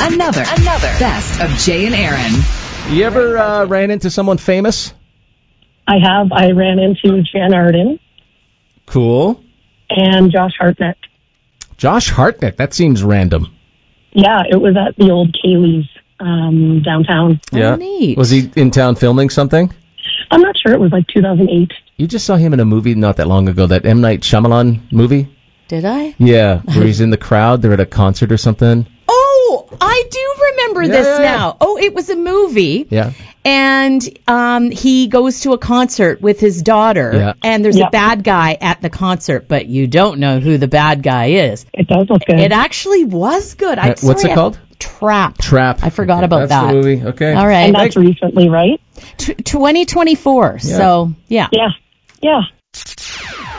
Another Best of Jay and Aaron. You ever ran into someone famous? I have. I ran into Jan Arden. Cool. And Josh Hartnett. Josh Hartnett? That seems random. Yeah, it was at the old Kaylee's downtown. Yeah. Neat. Was he in town filming something? I'm not sure. It was like 2008. You just saw him in a movie not that long ago, that M. Night Shyamalan movie? Did I? Yeah, where he's in the crowd. They're at a concert or something. Oh, I do remember this now. Oh, it was a movie. Yeah. And he goes to a concert with his daughter, Yeah. and there's a bad guy at the concert, but you don't know who the bad guy is. It does look good. It actually was good. What's it called? Trap. Trap. I forgot about That's that. the movie. Okay. All right. And that's recently, right? 2024. Yeah. So, yeah. Yeah. Yeah.